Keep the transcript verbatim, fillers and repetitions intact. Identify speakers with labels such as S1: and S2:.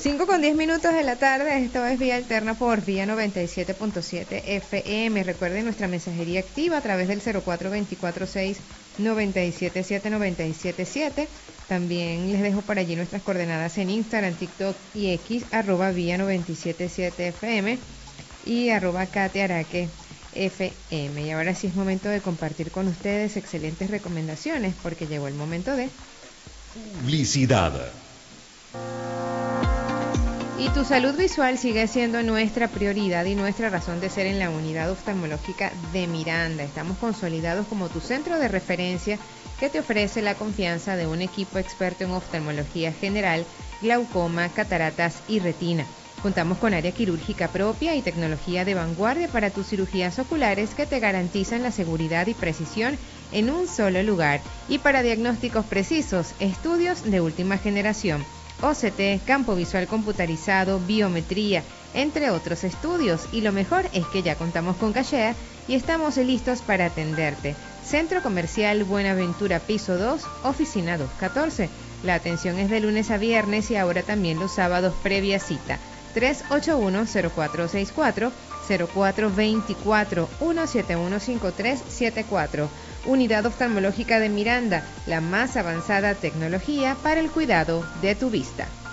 S1: cinco con diez minutos de la tarde, esto es Vía Alterna por Vía noventa y siete punto siete F M. Recuerden nuestra mensajería activa a través del cero cuatro dos cuatro seis nueve siete siete nueve siete siete. También les dejo por allí nuestras coordenadas en Instagram, TikTok y X, arroba Vía noventa y siete punto siete F M y arroba Katearaque F M. Y ahora sí es momento de compartir con ustedes excelentes recomendaciones, porque llegó el momento de
S2: publicidad.
S1: Y tu salud visual sigue siendo nuestra prioridad y nuestra razón de ser en la unidad oftalmológica de Miranda. Estamos consolidados como tu centro de referencia que te ofrece la confianza de un equipo experto en oftalmología general, glaucoma, cataratas y retina. Contamos con área quirúrgica propia y tecnología de vanguardia para tus cirugías oculares que te garantizan la seguridad y precisión en un solo lugar. Y para diagnósticos precisos, estudios de última generación, O C T, campo visual computarizado, biometría, entre otros estudios. Y lo mejor es que ya contamos con cachea y estamos listos para atenderte. Centro Comercial Buenaventura, piso dos, oficina doscientos catorce. La atención es de lunes a viernes y ahora también los sábados previa cita. tres ocho uno, cero cuatro seis cuatro, cero cuatro dos cuatro, uno siete uno cinco tres siete cuatro. Unidad Oftalmológica de Miranda, la más avanzada tecnología para el cuidado de tu vista.